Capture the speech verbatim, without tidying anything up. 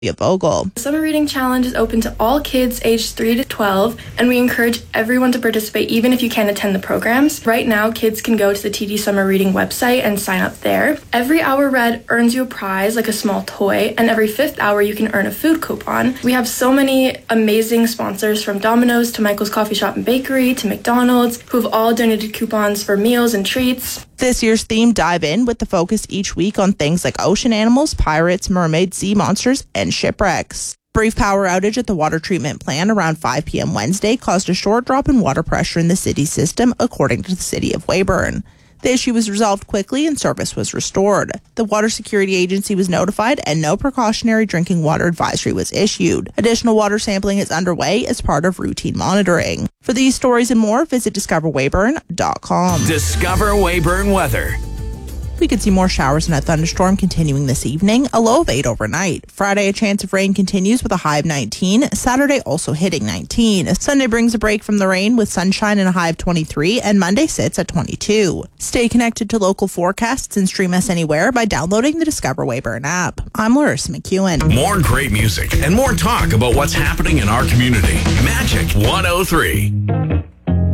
Vogel. The Summer Reading Challenge is open to all kids aged three to twelve, and we encourage everyone to participate even if you can't attend the programs. Right now, kids can go to the T D Summer Reading website and sign up there. Every hour read earns you a prize, like a small toy, and every fifth hour you can earn a food coupon. We have so many amazing sponsors, from Domino's to Michael's Coffee Shop and Bakery to McDonald's, who have all donated coupons for meals and treats. This year's theme, Dive In, with the focus each week on things like ocean animals, pirates, mermaids, sea monsters, and shipwrecks. Brief power outage at the water treatment plant around five p.m. Wednesday caused a short drop in water pressure in the city system, according to the city of Weyburn. The issue was resolved quickly and service was restored. The Water Security Agency was notified and no precautionary drinking water advisory was issued. Additional water sampling is underway as part of routine monitoring. For these stories and more, visit discover weyburn dot com. Discover Weyburn weather. We could see more showers and a thunderstorm continuing this evening, a low of eight overnight. Friday, a chance of rain continues with a high of nineteen. Saturday, also hitting nineteen. Sunday brings a break from the rain with sunshine and a high of twenty-three, and Monday sits at twenty-two. Stay connected to local forecasts and stream us anywhere by downloading the Discover Weyburn app. I'm Larissa McEwen. More great music and more talk about what's happening in our community. Magic one oh three.